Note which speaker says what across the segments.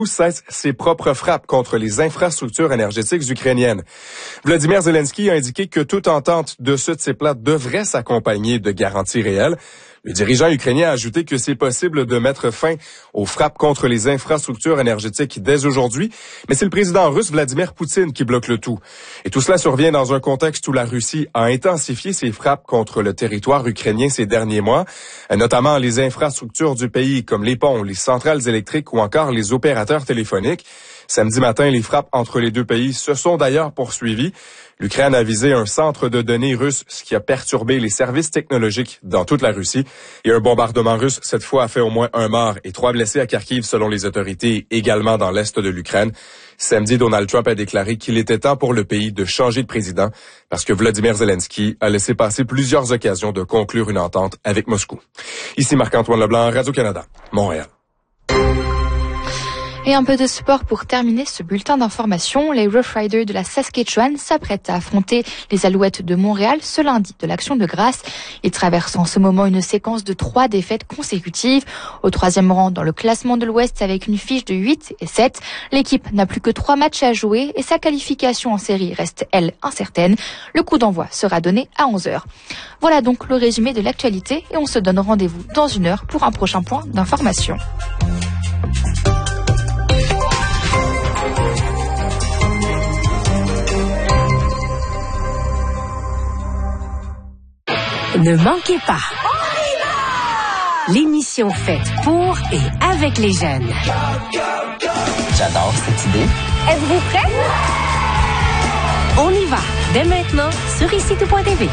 Speaker 1: cesse ses propres frappes contre les infrastructures énergétiques ukrainiennes. Vladimir Zelensky a indiqué que toute entente de ce type-là devrait s'accompagner de garanties réelles. Le dirigeant ukrainien a ajouté que c'est possible de mettre fin aux frappes contre les infrastructures énergétiques dès aujourd'hui, mais c'est le président russe Vladimir Poutine qui bloque le tout. Et tout cela survient dans un contexte où la Russie a intensifié ses frappes contre le territoire ukrainien ces derniers mois, notamment les infrastructures du pays comme les ponts, les centrales électriques ou encore les opérateurs téléphoniques. Samedi matin, les frappes entre les deux pays se sont d'ailleurs poursuivies. L'Ukraine a visé un centre de données russe, ce qui a perturbé les services technologiques dans toute la Russie. Et un bombardement russe, cette fois, a fait au moins un mort et 3 blessés à Kharkiv, selon les autorités, également dans l'est de l'Ukraine. Samedi, Donald Trump a déclaré qu'il était temps pour le pays de changer de président parce que Vladimir Zelensky a laissé passer plusieurs occasions de conclure une entente avec Moscou. Ici Marc-Antoine Leblanc, Radio-Canada, Montréal.
Speaker 2: Et un peu de sport pour terminer ce bulletin d'information. Les Rough Riders de la Saskatchewan s'apprêtent à affronter les Alouettes de Montréal ce lundi de l'Action de grâce. Ils traversent en ce moment une séquence de 3 défaites consécutives. Au 3e rang dans le classement de l'Ouest avec une fiche de 8 et 7. L'équipe n'a plus que 3 matchs à jouer et sa qualification en série reste, elle, incertaine. Le coup d'envoi sera donné à 11h. Voilà donc le résumé de l'actualité et on se donne rendez-vous dans 1 heure pour un prochain point d'information.
Speaker 3: Ne manquez pas l'émission faite pour et avec les jeunes.
Speaker 4: J'adore cette idée.
Speaker 3: Êtes-vous prêts? On y va dès maintenant sur ICTV.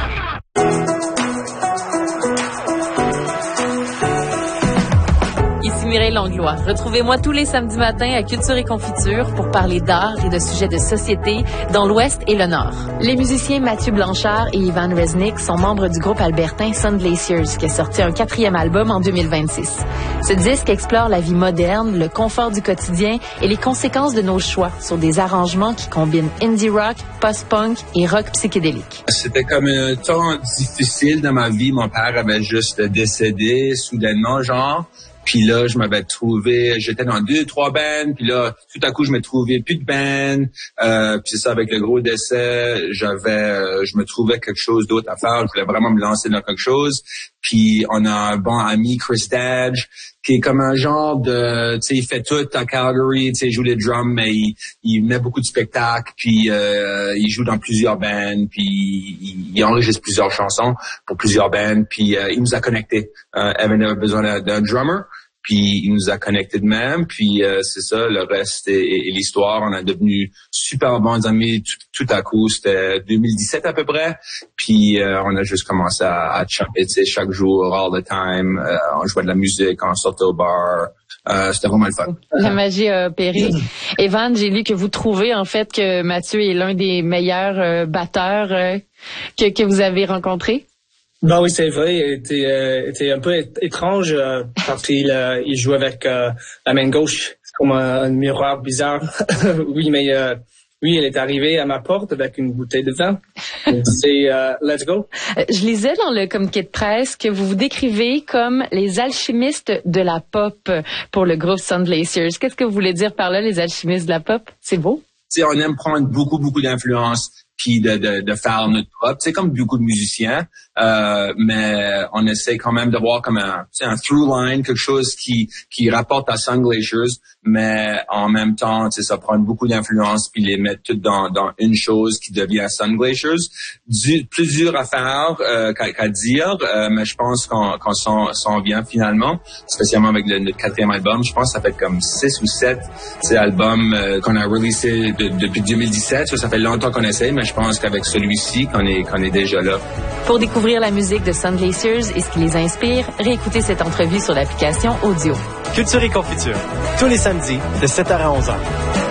Speaker 5: Ici Mireille Langlois. Retrouvez-moi tous les samedis matins à Culture et Confiture pour parler d'art et de sujets de société dans l'Ouest et le Nord. Les musiciens Mathieu Blanchard et Ivan Resnick sont membres du groupe albertain Sun Glaciers qui a sorti un 4e album en 2026. Ce disque explore la vie moderne, le confort du quotidien et les conséquences de nos choix sur des arrangements qui combinent indie rock, post-punk et rock psychédélique.
Speaker 6: C'était comme un temps difficile dans ma vie. Mon père avait juste décédé soudainement, genre. Puis là, je m'avais trouvé, j'étais dans 2-3 bands, puis là, tout à coup, je me trouvais plus de bands. Puis c'est ça, avec le gros décès, je me trouvais quelque chose d'autre à faire. Je voulais vraiment me lancer dans quelque chose. Puis on a un bon ami, Chris Dadge, qui est comme un genre de, tu sais, il fait tout à Calgary, tu sais, il joue les drums, mais il met beaucoup de spectacles, puis il joue dans plusieurs bands, puis il enregistre plusieurs chansons pour plusieurs bands, puis il nous a connectés. Evan avait besoin d'un drummer. Puis il nous a connectés de même, puis c'est ça, le reste est l'histoire. On a devenu super bons amis tout à coup, c'était 2017 à peu près. Puis on a juste commencé à chanter, tu sais, chaque jour, all the time. On jouait de la musique, on sortait au bar. C'était vraiment le fun.
Speaker 5: La magie a opéré. Evan, j'ai lu que vous trouvez en fait que Mathieu est l'un des meilleurs batteurs que vous avez rencontrés.
Speaker 7: Ben oui, c'est vrai. Il était un peu étrange parce qu'il jouait avec la main gauche. C'est comme un miroir bizarre. Oui, mais oui, il est arrivé à ma porte avec une bouteille de vin. C'est let's go.
Speaker 5: Je lisais dans le communiqué de presse que vous vous décrivez comme les alchimistes de la pop pour le groupe Sun Glaciers. Qu'est-ce que vous voulez dire par là, les alchimistes de la pop? C'est beau.
Speaker 6: Tu sais, on aime prendre beaucoup d'influence puis de faire notre pop. C'est comme beaucoup de musiciens, mais on essaie quand même d'avoir comme un through line, quelque chose qui rapporte à Sun Glaciers, mais en même temps, tu sais, ça prend beaucoup d'influence puis les mettre toutes dans une chose qui devient Sun Glaciers. Plus dur à faire qu'à dire, mais je pense qu'on s'en vient finalement, spécialement avec notre 4e album. Je pense que ça fait comme 6 ou 7 albums qu'on a releasé depuis 2017. Ça fait longtemps qu'on essaie, mais je pense qu'avec celui-ci, qu'on est déjà là.
Speaker 5: Pour découvrir la musique de Sun Glaciers et ce qui les inspire, réécoutez cette entrevue sur l'application audio.
Speaker 4: Culture et Confiture, tous les samedis de 7h à 11h.